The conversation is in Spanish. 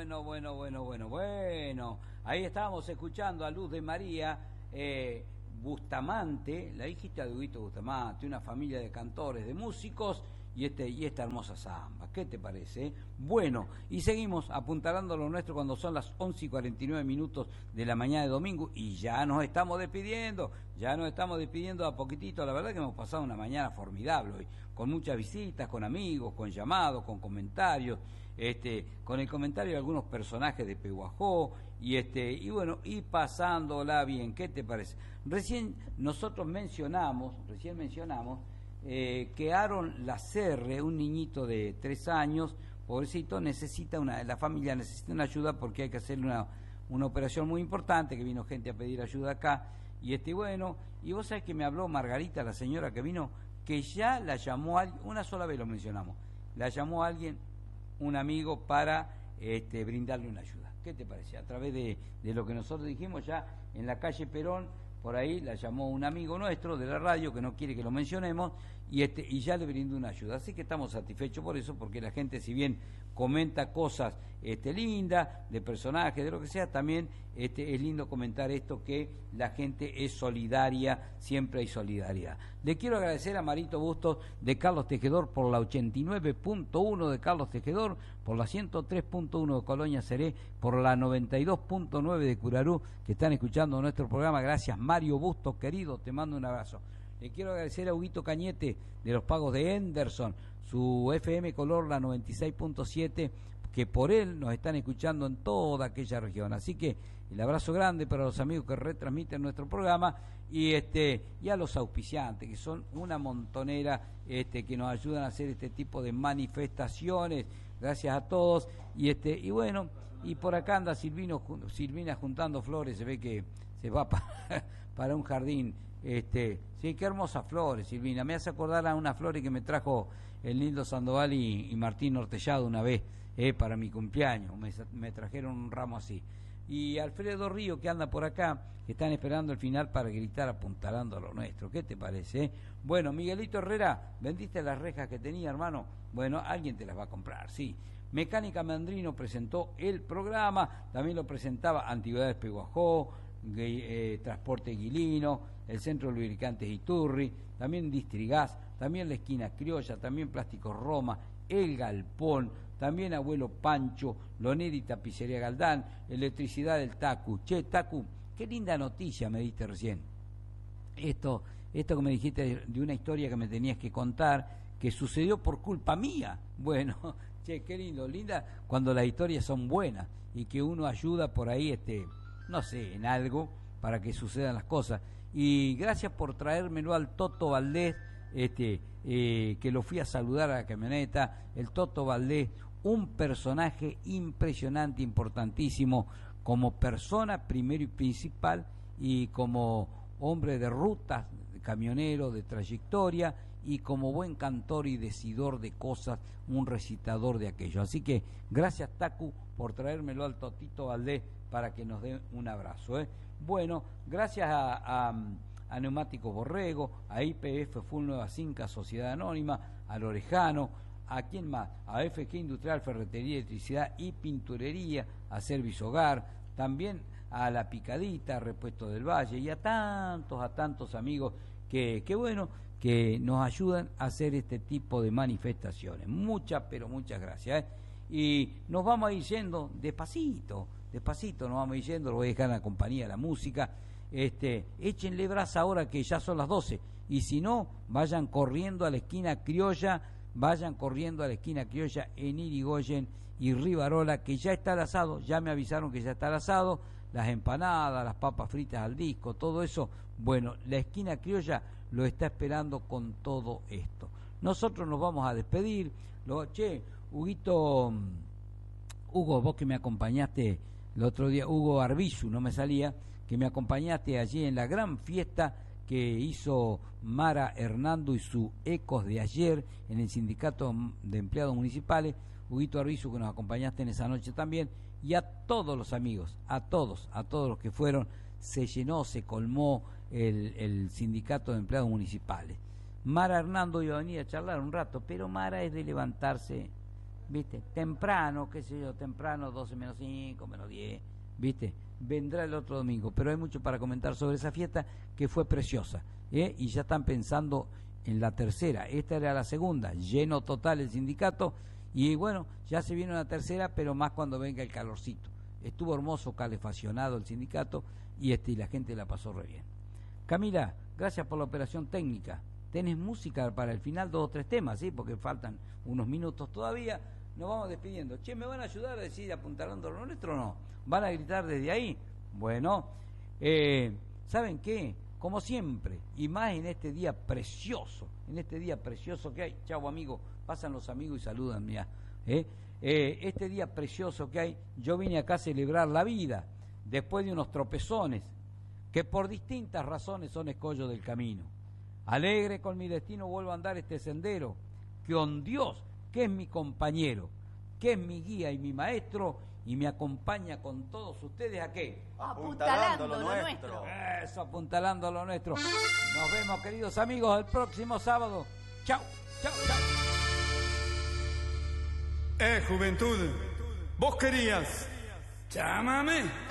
bueno. Ahí estábamos escuchando a Luz de María Bustamante, la hijita de Huguito Bustamante, una familia de cantores, de músicos, y esta hermosa samba. ¿Qué te parece? Bueno, y seguimos apuntalando lo nuestro cuando son las 11:49 de la mañana de domingo, y ya nos estamos despidiendo a poquitito. La verdad que hemos pasado una mañana formidable hoy, con muchas visitas, con amigos, con llamados, con comentarios, con el comentario de algunos personajes de Pehuajó, y bueno, y pasándola bien. ¿Qué te parece? Recién mencionamos que Aaron Lacerre, un niñito de 3 años, pobrecito, la familia necesita una ayuda porque hay que hacerle una operación muy importante, que vino gente a pedir ayuda acá, y bueno, y vos sabés que me habló Margarita, la señora que vino, que ya la llamó alguien, una sola vez lo mencionamos, la llamó alguien, un amigo, para brindarle una ayuda. ¿Qué te parece? A través de lo que nosotros dijimos, ya en la calle Perón, por ahí la llamó un amigo nuestro de la radio que no quiere que lo mencionemos, y ya le brindó una ayuda. Así que estamos satisfechos por eso, porque la gente, si bien comenta cosas lindas, de personajes, de lo que sea, también es lindo comentar esto, que la gente es solidaria, siempre hay solidaridad. Le quiero agradecer a Marito Bustos de Carlos Tejedor por la 89.1 de Carlos Tejedor, por la 103.1 de Colonia Seré, por la 92.9 de Curarú, que están escuchando nuestro programa. Gracias, Mario Bustos, querido, te mando un abrazo. Le quiero agradecer a Huguito Cañete de los Pagos de Henderson, su FM Color, la 96.7, que por él nos están escuchando en toda aquella región. Así que el abrazo grande para los amigos que retransmiten nuestro programa, y a los auspiciantes, que son una montonera, que nos ayudan a hacer este tipo de manifestaciones. Gracias a todos. Y bueno, y por acá anda Silvina juntando flores, se ve que se va para un jardín. Sí, qué hermosas flores, Silvina. Me hace acordar a unas flores que me trajo el Nildo Sandoval y Martín Ortellado una vez, para mi cumpleaños. Me trajeron un ramo así. Y Alfredo Río, que anda por acá, que están esperando el final para gritar apuntalando a lo nuestro. ¿Qué te parece? Bueno, Miguelito Herrera, ¿vendiste las rejas que tenía, hermano? Bueno, alguien te las va a comprar, sí. Mecánica Mandrino presentó el programa, también lo presentaba Antigüedades Pehuajó, Transporte Guilino, el Centro de Lubricantes Iturri, también Distrigas, también la Esquina Criolla, también Plásticos Roma, El Galpón, también Abuelo Pancho, Loneri Tapicería Galdán, Electricidad del Tacu. Che, Tacu, qué linda noticia me diste recién. Esto que me dijiste de una historia que me tenías que contar, que sucedió por culpa mía. Bueno, che, qué linda cuando las historias son buenas y que uno ayuda por ahí, no sé, en algo para que sucedan las cosas. Y gracias por traérmelo al Toto Valdés, que lo fui a saludar a la camioneta. El Toto Valdés, un personaje impresionante, importantísimo, como persona primero y principal, y como hombre de rutas, camionero de trayectoria, y como buen cantor y decidor de cosas, un recitador de aquello. Así que gracias, Tacu, por traérmelo al Totito Valdés para que nos dé un abrazo. Bueno, gracias a Neumáticos Borrego, a IPF Full Nueva Cinca, Sociedad Anónima, a Lorejano, ¿a quién más? A FG Industrial, Ferretería, Electricidad y Pinturería, a Service Hogar, también a La Picadita, Repuesto del Valle, y a tantos amigos que bueno, que nos ayudan a hacer este tipo de manifestaciones. Muchas gracias. Y nos vamos a ir yendo despacito nos vamos a ir yendo, lo voy a dejar en la compañía de la música. Échenle brasa ahora que ya son las 12, y si no, vayan corriendo a la esquina criolla en Irigoyen y Rivarola, que ya está el asado, ya me avisaron que ya está el asado, las empanadas, las papas fritas al disco, todo eso. Bueno, la esquina criolla lo está esperando con todo esto. Nosotros nos vamos a despedir. Hugo, vos que me acompañaste el otro día, Hugo Arbizu, no me salía, que me acompañaste allí en la gran fiesta que hizo Mara Hernando y su Ecos de ayer en el Sindicato de Empleados Municipales. Huguito Arbizu, que nos acompañaste en esa noche también, y a todos los amigos, a todos los que fueron, se llenó, se colmó el Sindicato de Empleados Municipales. Mara Hernando iba a venir a charlar un rato, pero Mara es de levantarse ¿viste? Temprano, qué sé yo, temprano, 12 menos 5, menos 10, ¿viste? Vendrá el otro domingo, pero hay mucho para comentar sobre esa fiesta que fue preciosa, y ya están pensando en la tercera. Esta era la segunda, lleno total el sindicato, y bueno, ya se viene una tercera, pero más cuando venga el calorcito. Estuvo hermoso, calefaccionado el sindicato, y la gente la pasó re bien. Camila, gracias por la operación técnica. ¿Tenés música para el final? 2 o 3 temas, ¿sí? Porque faltan unos minutos todavía. Nos vamos despidiendo. Che, ¿me van a ayudar a decir apuntalando lo nuestro o no? ¿Van a gritar desde ahí? Bueno, ¿saben qué? Como siempre, y más en este día precioso que hay. Chau, amigo, pasan los amigos y saludan, mirá. Este día precioso que hay, yo vine acá a celebrar la vida, después de unos tropezones, que por distintas razones son escollos del camino. Alegre con mi destino vuelvo a andar este sendero, que con Dios, que es mi compañero, que es mi guía y mi maestro, y me acompaña con todos ustedes, ¿a qué? Apuntalando lo nuestro. Eso, apuntalando lo nuestro. Nos vemos, queridos amigos, el próximo sábado. Chau, chau, chau. Juventud, vos querías. Llámame.